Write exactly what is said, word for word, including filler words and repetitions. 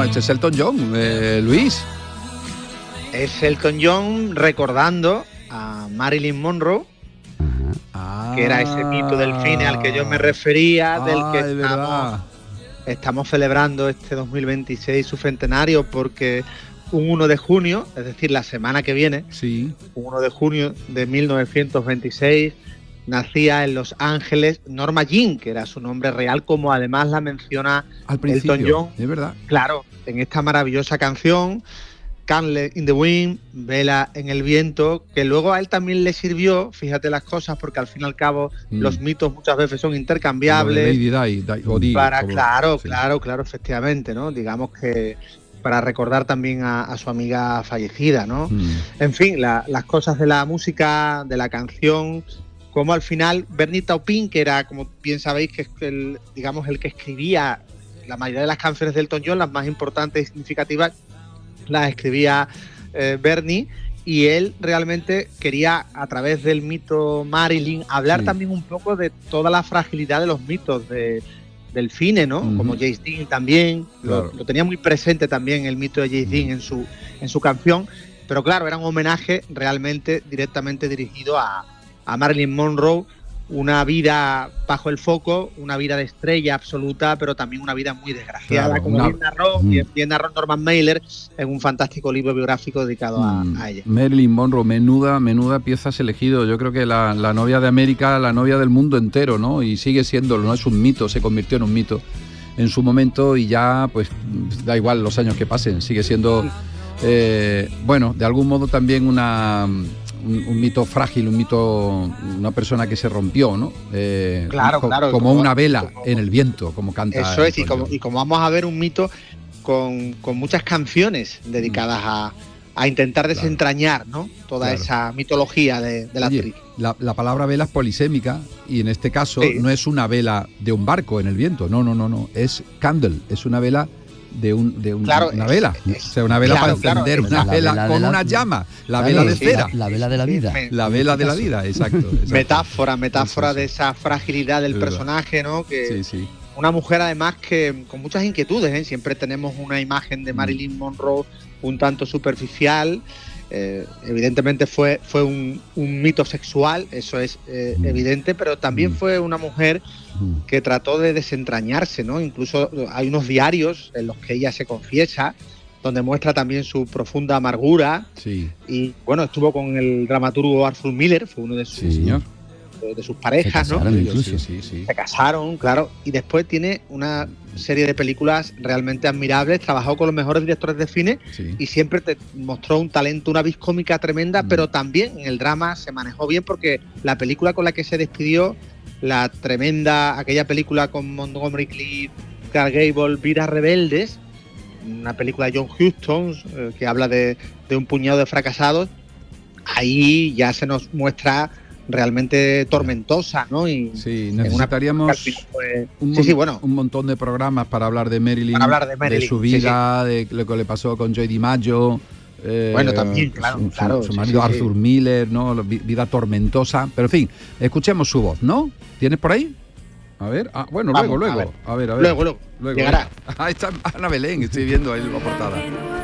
no, este es Elton John, eh, Luis. Es Elton John recordando a Marilyn Monroe, Ah, que era ese mito del cine al que yo me refería, ah, del que es estamos, verdad. estamos celebrando este dos mil veintiséis su centenario, porque un uno de junio, es decir, la semana que viene, Sí. un uno de junio de mil novecientos veintiséis, nacía en Los Ángeles Norma Jean, que era su nombre real, como además la menciona Al principio, Elton John. es verdad. Claro, en esta maravillosa canción, Candle in the Wind, Vela en el viento, que luego a él también le sirvió, fíjate las cosas, porque al fin y al cabo Mm. los mitos muchas veces son Lo de intercambiables. Lady Di, Di- o Di, Para, como- claro, sí. claro, claro, efectivamente, ¿no? Digamos que para recordar también a, a su amiga fallecida, ¿no? Mm. En fin, la- las cosas de la música, de la canción, como al final Bernie Taupin, que era, como bien sabéis, que es el, digamos, el que escribía la mayoría de las canciones de Elton John, las más importantes y significativas, las escribía eh, Bernie, y él realmente quería, a través del mito Marilyn, hablar Sí. también un poco de toda la fragilidad de los mitos de, del cine, ¿no? Ujú. Como James Dean también, Claro. lo, lo tenía muy presente también el mito de James Dean en su, en su canción, pero claro, era un homenaje realmente directamente dirigido a, a Marilyn Monroe, una vida bajo el foco, una vida de estrella absoluta, pero también una vida muy desgraciada, Claro, como una- bien narró, Mm. bien, bien narró Norman Mailer en un fantástico libro biográfico dedicado a, Mm, a ella. Marilyn Monroe, menuda, menuda pieza has elegido. Yo creo que la, la novia de América, la novia del mundo entero, ¿no? Y sigue siéndolo, no es un mito, se convirtió en un mito en su momento y ya, pues, da igual los años que pasen, sigue siendo, eh, bueno, de algún modo también una, un, un mito frágil, un mito, una persona que se rompió, ¿no? Eh, Claro, co- claro, Como como- una vela como- en el viento, como canta. Eso es, y Elton como, John. y como vamos a ver un mito con, con muchas canciones dedicadas a, a intentar Claro. desentrañar, ¿no? Toda Claro. esa mitología de, de la Oye, actriz. la, la palabra vela es polisémica y en este caso Sí. no es una vela de un barco en el viento, no, no, no, no, es candle, es una vela de, un, de un- Claro, una es- vela, es- o sea, una vela claro, para claro, encender, es una la vela, vela de con la- una llama, la Claro, vela de sí, cera, La, la vela de la vida. Me- la vela de la caso. vida, exacto. exacto. Metáfora, metáfora Eso, de eso. esa fragilidad del Es verdad. personaje, ¿no? Que Sí, sí. una mujer además que con muchas inquietudes, ¿eh? Siempre tenemos una imagen de Mm. Marilyn Monroe un tanto superficial. Eh, evidentemente fue, fue un, un mito sexual, eso es eh, Mm. evidente, pero también Mm. fue una mujer Mm. que trató de desentrañarse, ¿no? Incluso hay unos diarios en los que ella se confiesa, donde muestra también su profunda amargura. Sí, Y bueno, estuvo con el dramaturgo Arthur Miller, fue uno de sus, sí, señor. de, de sus parejas, Se ¿no? casaron. Sí, incluso. sí, sí, sí. Se casaron, claro, y después tiene una serie de películas realmente admirables, trabajó con los mejores directores de cine Sí. y siempre te mostró un talento, una vis cómica tremenda, Mm. pero también en el drama se manejó bien porque la película con la que se despidió, la tremenda, aquella película con Montgomery Clift, Clark Gable, Vidas Rebeldes, una película de John Huston eh, que habla de, de un puñado de fracasados, ahí ya se nos muestra realmente tormentosa, ¿no? Y Sí, en una necesitaríamos que al final fue- un, sí, mon- sí, bueno, un montón de programas para hablar de Marilyn, Para hablar de Marilyn, su sí, vida, de lo que le pasó con Joy DiMaggio. eh, Bueno, también, claro, su, su- claro, su sí, marido sí, sí. Arthur Miller, ¿no? La vi- Vida tormentosa. Pero en fin, escuchemos su voz, ¿no? ¿Tienes por ahí? A ver, ah, bueno, Vamos, luego, a luego. ver. A ver, a ver. luego, luego, Luego, llegará. Ahí está Ana Belén, estoy viendo ahí la portada.